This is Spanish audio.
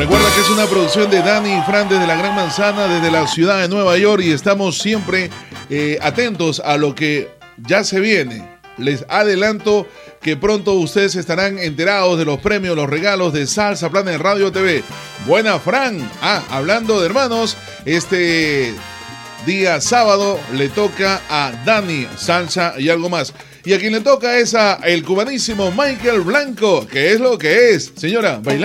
Recuerda que es una producción de Dani y Fran desde la Gran Manzana, desde la ciudad de Nueva York, y estamos siempre atentos a lo que ya se viene. Les adelanto que pronto ustedes estarán enterados de los premios, los regalos de Salsa Planet Radio TV. Buena, Fran. Hablando de hermanos, este día sábado le toca a Dani salsa y algo más. Y a quien le toca es a el cubanísimo Michael Blanco, que es lo que es. Señora, bailando.